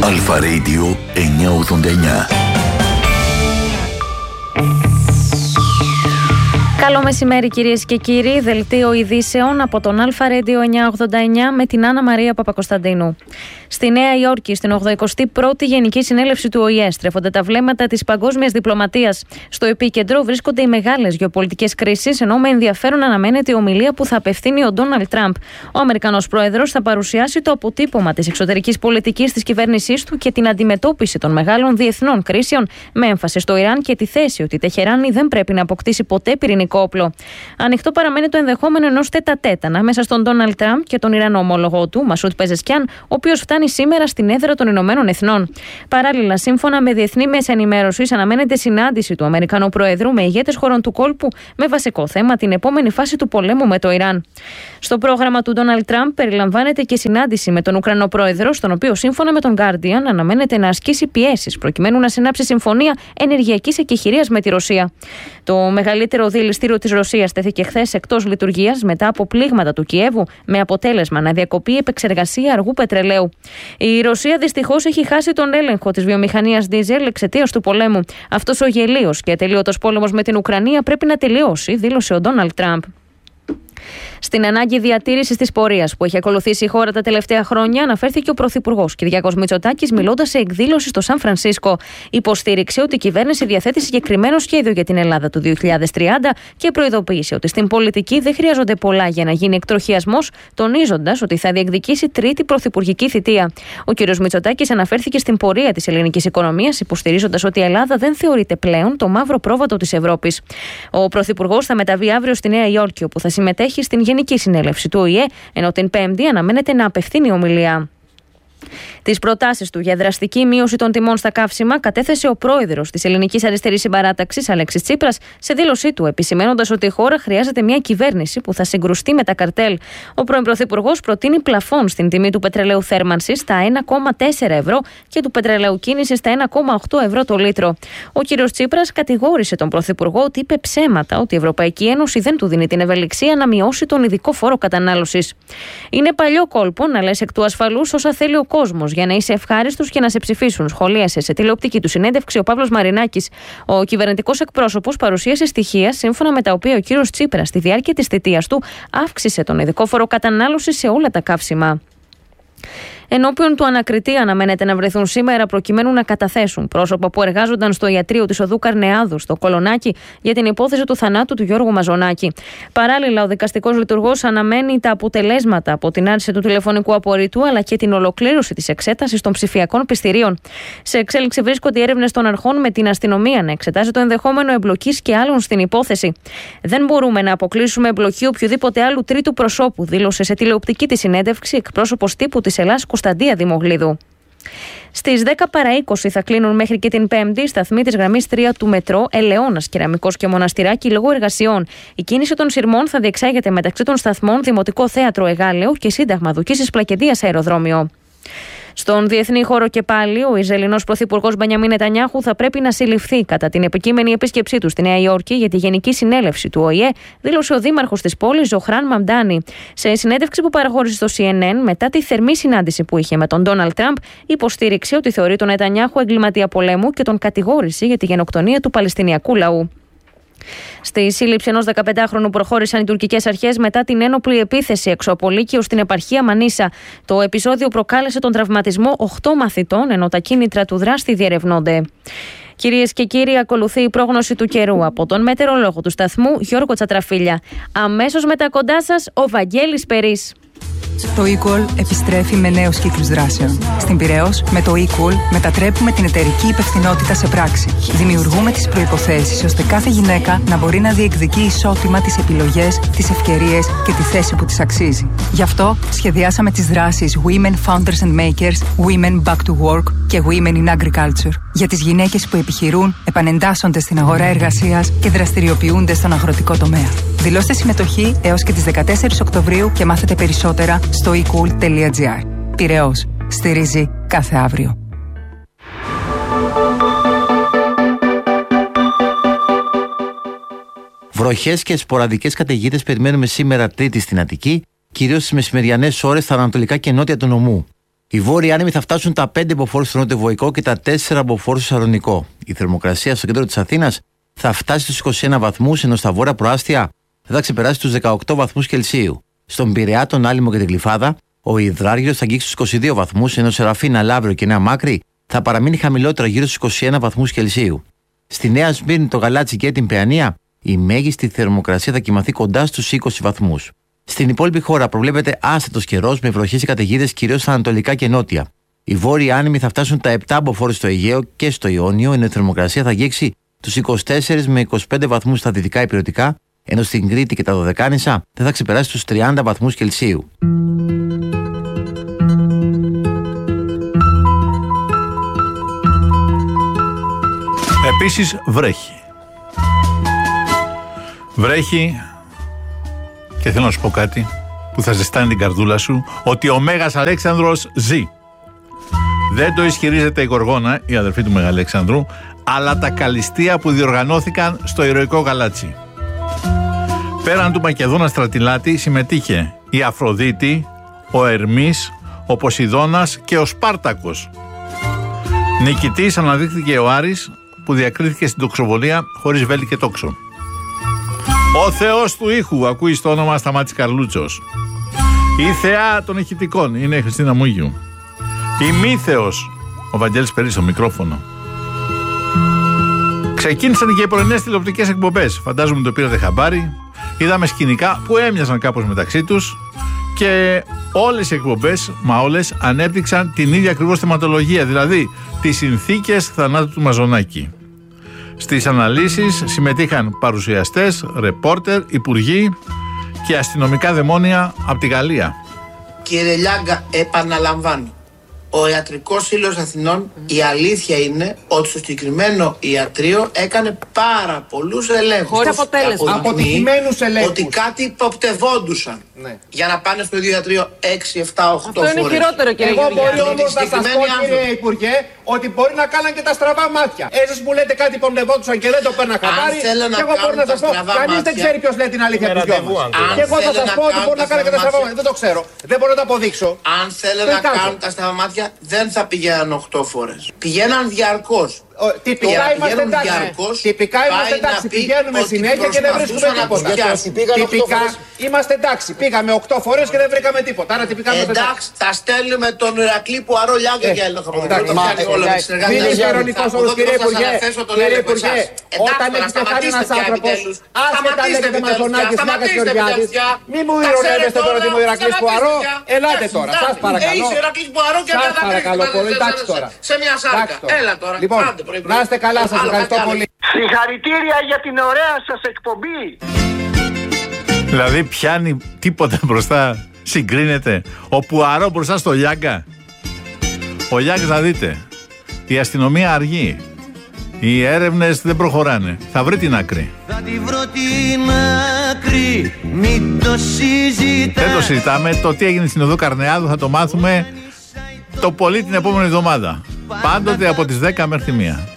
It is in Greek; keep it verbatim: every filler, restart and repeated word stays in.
Αλφα Radio εννιακόσια ογδόντα εννιά. Καλό μεσημέρι κυρίες και κύριοι, δελτίο ειδήσεων από τον Αλφα Radio εννιακόσια ογδόντα εννιά με την Άννα Μαρία Παπακοσταντίνου. Στη Νέα Υόρκη, στην ογδοηκοστή πρώτη Γενική Συνέλευση του Ο Η Ε, στρέφονται τα βλέμματα της παγκόσμιας διπλωματίας. Στο επίκεντρο βρίσκονται οι μεγάλες γεωπολιτικές κρίσεις, ενώ με ενδιαφέρον αναμένεται η ομιλία που θα απευθύνει ο Ντόναλντ Τραμπ. Ο Αμερικανός πρόεδρος θα παρουσιάσει το αποτύπωμα της εξωτερικής πολιτικής της κυβέρνησής του και την αντιμετώπιση των μεγάλων διεθνών κρίσεων, με έμφαση στο Ιράν και τη θέση ότι η Τεχεράνη δεν πρέπει να αποκτήσει ποτέ πυρηνικό όπλο. Ανοιχτό παραμένει το ενδεχόμενο ενός τέτα-τέτ ανάμεσα στον Ντόναλντ Τραμπ και τον Ιρανό ομόλογο του, Μασούτ Πεζεσκιάν, ο οποίος φτάνει σήμερα στην έδρα των Ηνωμένων Εθνών. Παράλληλα, σύμφωνα με διεθνή μέσα ενημέρωσης, αναμένεται συνάντηση του Αμερικανού Προέδρου με ηγέτες χωρών του κόλπου με βασικό θέμα την επόμενη φάση του πολέμου με το Ιράν. Στο πρόγραμμα του Ντόναλντ Τραμπ περιλαμβάνεται και συνάντηση με τον Ουκρανό Πρόεδρο, στον οποίο σύμφωνα με τον Guardian αναμένεται να ασκήσει πιέσεις προκειμένου να συνάψει συμφωνία ενεργειακής εκεχηρίας με τη Ρωσία. Το μεγαλύτερο διελιστήριο της Ρωσίας τέθηκε χθες εκτός λειτουργίας μετά από πλήγματα του Κιέβου, με αποτέλεσμα να διακοπεί η επεξεργασία αργού πετρελαίου. Η Ρωσία δυστυχώς έχει χάσει τον έλεγχο της βιομηχανίας δίζελ εξαιτίας του πολέμου. Αυτός ο γελίος και ατελείωτος πόλεμος με την Ουκρανία πρέπει να τελειώσει, δήλωσε ο Ντόναλντ Τραμπ. Στην ανάγκη διατήρησης της πορείας που έχει ακολουθήσει η χώρα τα τελευταία χρόνια, αναφέρθηκε ο Πρωθυπουργός Κυριάκος Μητσοτάκης, μιλώντας σε εκδήλωση στο Σαν Φρανσίσκο. Υποστήριξε ότι η κυβέρνηση διαθέτει συγκεκριμένο σχέδιο για την Ελλάδα του δύο χιλιάδες τριάντα και προειδοποίησε ότι στην πολιτική δεν χρειάζονται πολλά για να γίνει εκτροχιασμός, τονίζοντας ότι θα διεκδικήσει τρίτη πρωθυπουργική θητεία. Ο κ. Μητσοτάκης αναφέρθηκε στην πορεία της ελληνικής οικονομίας, υποστηρίζοντας ότι η Ελλάδα δεν θεωρείται πλέον το μαύρο πρόβατο της Ευρώπης. Ο Πρωθυπουργός θα μεταβεί αύριο στη Νέα Υόρκη, όπου θα συμμετέχει στην Γενική Συνέλευση του Ο Η Ε, ενώ την Πέμπτη αναμένεται να απευθύνει ομιλία. Τις προτάσεις του για δραστική μείωση των τιμών στα καύσιμα κατέθεσε ο πρόεδρος της Ελληνικής Αριστερής Συμπαράταξης, Αλέξης Τσίπρας, σε δήλωσή του, επισημαίνοντας ότι η χώρα χρειάζεται μια κυβέρνηση που θα συγκρουστεί με τα καρτέλ. Ο πρώην Πρωθυπουργός προτείνει πλαφόν στην τιμή του πετρελαίου θέρμανσης στα ένα κόμμα τέσσερα ευρώ και του πετρελαίου κίνησης στα ένα κόμμα οκτώ ευρώ το λίτρο. Ο κ. Τσίπρας κατηγόρησε τον Πρωθυπουργό ότι είπε ψέματα, ότι η Ευρωπαϊκή Ένωση δεν του δίνει την ευελιξία να μειώσει τον ειδικό φόρο κατανάλωσης. Είναι παλιό κόλπο να λες εκ του ασφαλούς όσα θέλει ο κόσμος για να είσαι ευχάριστος και να σε ψηφίσουν, σχολίασε σε τηλεοπτική του συνέντευξη ο Παύλος Μαρινάκης. Ο κυβερνητικός εκπρόσωπος παρουσίασε στοιχεία σύμφωνα με τα οποία ο κύριος Τσίπρας στη διάρκεια της θητείας του αύξησε τον ειδικό φόρο κατανάλωσης σε όλα τα καύσιμα. Ενώπιον του ανακριτή αναμένεται να βρεθούν σήμερα προκειμένου να καταθέσουν πρόσωπα που εργάζονταν στο ιατρείο της οδού Καρνεάδου στο Κολονάκι για την υπόθεση του θανάτου του Γιώργου Μαζονάκη. Παράλληλα, ο δικαστικός λειτουργός αναμένει τα αποτελέσματα από την άρση του τηλεφωνικού απορρίτου αλλά και την ολοκλήρωση της εξέτασης των ψηφιακών πιστηρίων. Σε εξέλιξη βρίσκονται οι έρευνες των αρχών με την αστυνομία να εξετάζει το ενδεχόμενο εμπλοκής και άλλων στην υπόθεση. Δεν μπορούμε να αποκλείσουμε εμπλοκή οποιοδήποτε άλλου τρίτου προσώπου, δήλωσε σε τηλεοπτική τη συνέντευξη εκπρόσωπος τύπου της Ελλάς Κωνσταντία Δημογλίδου. Στις δέκα παρά είκοσι θα κλείνουν μέχρι και την Πέμπτη οι σταθμοί της γραμμής τρία του μετρό Ελαιώνας, Κεραμικός και Μοναστηράκι λόγω εργασιών. Η κίνηση των σειρμών θα διεξάγεται μεταξύ των σταθμών Δημοτικό Θέατρο Εγάλεο και Σύνταγμα Δουκίσης Πλακεντίας Αεροδρόμιο. Στον διεθνή χώρο και πάλι, ο Ισραηλινός Πρωθυπουργός Μπενιαμίν Νετανιάχου θα πρέπει να συλληφθεί κατά την επικείμενη επίσκεψή του στη Νέα Υόρκη για τη Γενική Συνέλευση του Ο Η Ε, δήλωσε ο δήμαρχος της πόλης Ζωχράν Μαμντάνη. Σε συνέντευξη που παραχώρησε στο Σι Εν Εν μετά τη θερμή συνάντηση που είχε με τον Ντόναλντ Τραμπ, υποστήριξε ότι θεωρεί τον Νετανιάχου εγκληματία πολέμου και τον κατηγόρησε για τη γενοκτονία του Παλαιστινιακού λαού. Στη σύλληψη ενός δεκαπεντάχρονου προχώρησαν οι τουρκικές αρχές μετά την ένοπλη επίθεση έξω από Λύκειο στην επαρχία Μανίσα. Το επεισόδιο προκάλεσε τον τραυματισμό οκτώ μαθητών, ενώ τα κίνητρα του δράστη διερευνώνται. Κυρίες και κύριοι, ακολουθεί η πρόγνωση του καιρού από τον μετεωρολόγο του σταθμού Γιώργο Τσατραφίλια. Αμέσως μετά κοντά σας ο Βαγγέλης Περής. Το eCall επιστρέφει με νέους κύκλους δράσεων. Στην Πειραιώς, με το eCall μετατρέπουμε την εταιρική υπευθυνότητα σε πράξη. Δημιουργούμε τις προϋποθέσεις ώστε κάθε γυναίκα να μπορεί να διεκδικεί ισότιμα τις επιλογές, τις ευκαιρίες και τη θέση που της αξίζει. Γι' αυτό σχεδιάσαμε τις δράσεις Women Founders and Makers, Women Back to Work και Women in Agriculture. Για τις γυναίκες που επιχειρούν, επανεντάσσονται στην αγορά εργασίας και δραστηριοποιούνται στον αγροτικό τομέα. Δηλώστε συμμετοχή έως και τις δεκατέσσερις Οκτωβρίου και μάθετε περισσότερα στο e cool τελεία gr. Πειραιώς. Στηρίζει κάθε αύριο. Βροχές και σποραδικές καταιγίδες περιμένουμε σήμερα Τρίτη στην Αττική, κυρίως στις μεσημεριανές ώρες στα ανατολικά και νότια του νομού. Οι βόρειοι άνεμοι θα φτάσουν τα πέντε μποφόρ στο νοτιοβοϊκό και τα τέσσερα μποφόρ στο Σαλονικό. Η θερμοκρασία στο κέντρο της Αθήνας θα φτάσει στους είκοσι ένα βαθμούς, ενώ στα βόρεια προάστια θα ξεπεράσει τους δεκαοκτώ βαθμούς Κελσίου. Στον Πειραιά, τον Άλυμο και την Γλυφάδα, ο Ιδράριος θα αγγίξει τους είκοσι δύο βαθμούς, ενώ Σεραφίνα, Λαύριο και Νέα Μάκρη θα παραμείνει χαμηλότερα γύρω στους είκοσι ένα βαθμούς Κελσίου. Στη Νέα Σμύρνη, το Γαλάτσι και την Παιανία, η μέγιστη θερμοκρασία θα κοιμαθεί κοντά στους είκοσι βαθμούς. Στην υπόλοιπη χώρα προβλέπεται άστατος καιρός με βροχές και καταιγίδες κυρίως στα ανατολικά και νότια. Οι βόρειοι άνεμοι θα φτάσουν τα επτά μποφόρ στο Αιγαίο και στο Ιόνιο, ενώ η θερμοκρασία θα αγγίξει τους είκοσι τέσσερα με είκοσι πέντε βαθμούς στα δυτικά υπηρετικά, ενώ στην Κρήτη και τα Δωδεκάνησα δεν θα ξεπεράσει τους τριάντα βαθμούς Κελσίου. Επίσης βρέχει. Βρέχει και θέλω να σου πω κάτι που θα ζεστάνει την καρδούλα σου, ότι ο Μέγας Αλέξανδρος ζει. Δεν το ισχυρίζεται η Γοργόνα, η αδερφή του Μεγαλέξανδρου, αλλά τα καλλιστεία που διοργανώθηκαν στο ηρωικό Γαλάτσι. Πέραν του Μακεδόνα στρατιλάτη συμμετείχε η Αφροδίτη, ο Ερμής, ο Ποσειδώνας και ο Σπάρτακος. Νικητής αναδείχθηκε ο Άρης, που διακρίθηκε στην τοξοβολία χωρίς βέλη και τόξο. Ο Θεός του ήχου, ακούει στο όνομα Σταμάτης Καρλούτσος. Η Θεά των ηχητικών είναι η Χριστίνα Μούγιου. Η Μύθεος, ο Βαγγέλης Περί στο μικρόφωνο. Ξεκίνησαν και οι πρωινές τηλεοπτικές εκπομπές. Φαντάζομαι το πήρατε χαμπάρι. Είδαμε σκηνικά που έμοιαζαν κάπως μεταξύ τους και όλες οι εκπομπές, μα όλες, ανέπτυξαν την ίδια ακριβώς θεματολογία, δηλαδή τις συνθήκες θανάτου του Μαζονάκη. Στις αναλύσεις συμμετείχαν παρουσιαστές, ρεπόρτερ, υπουργοί και αστυνομικά δαιμόνια από τη Γαλλία. Κύριε Λιάγκα, επαναλαμβάνω. Ο Ιατρικός Σύλλογος Αθηνών, η αλήθεια είναι ότι στο συγκεκριμένο ιατρείο έκανε πάρα πολλούς ελέγχους. Χωρίς αποτέλεσμα. Αποτυχημένους ελέγχους. Ότι κάτι υποπτευόντουσαν. Ναι. Για να πάνε στο ίδιο ιατρείο έξι, επτά, οκτώ φορές. Αυτό είναι χειρότερο, κύριε Εγώ μπορεί όμως να σας πω, κύριε Υπουργέ, ότι μπορεί να κάναν και τα στραβά μάτια. Εσείς μου λέτε κάτι υποπτευόντουσαν και δεν το παίρνα χαμπάρι. Και εγώ μπορώ να σας πω, κανείς δεν ξέρει ποιος λέει την αλήθεια του δυο μας. Και εγώ θα σας πω ότι μπορεί να κάνει και τα στραβά μάτια. Δεν το ξέρω. Δεν μπορώ να το αποδείξω. Αν θέλουν να κάνουν τα στραβά μάτια, δεν θα πηγαίναν οκτώ φορές. Πηγαίναν διαρκώς. Τυπικά είμαστε εντάξει. Τυπικά είμαστε εντάξει. Πηγαίνουμε συνέχεια και δεν βρίσκουμε τίποτα. Τυπικά είμαστε εντάξει. Πήγαμε οκτώ φορές και δεν βρήκαμε τίποτα. Άρα τυπικά είμαστε εντάξει. Τα στέλνουμε τον Ηρακλή που αρώ Λιάγκα για έλεγχο. Μην είσαι ειρωνικός όμως, κύριε Υπουργέ. Κύριε Υπουργέ, όταν επικεφαλή ένας άνθρωπος, άσχετα λέγεται Μαζονάκης, Μάκας Γεωργιάδης, μη μου ειρωνεύεστε τώρα ότι είμαι ο Ηρακλής που αρώ. Ελάτε τώρα, σας παρακαλώ. Σας παρακαλώ πολύ, εντάξει τώρα. Σε μια σάρκα. Έλα τώρα. Να είστε καλά, σας ευχαριστώ πολύ. Συγχαρητήρια για την ωραία σας εκπομπή. Δηλαδή πιάνει τίποτα μπροστά, συγκρίνεται. Ο Πουαρό μπροστά στο Λιάγκα. Ο Λιάγκας, να δείτε, η αστυνομία αργεί. Οι έρευνες δεν προχωράνε. Θα βρει την άκρη. Θα τη βρω την άκρη, μην το συζητάς. Δεν το συζητάμε. Το τι έγινε στην οδό Καρνεάδου θα το μάθουμε το πολύ την επόμενη εβδομάδα. Πάντοτε από τις δέκα μέχρι τη μία.